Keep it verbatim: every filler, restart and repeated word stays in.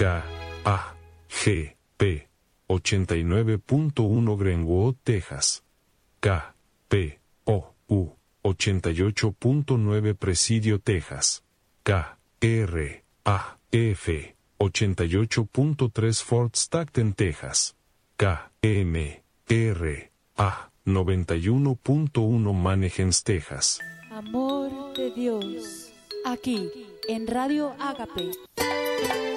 K A G P ochenta y nueve punto uno Greenwood, Texas. K P O U ochenta y ocho punto nueve Presidio, Texas. K R A F ochenta y ocho punto tres Fort Stockton, Texas. K M R A noventa y uno punto uno Manhegens, Texas. Amor de Dios, aquí en Radio Ágape.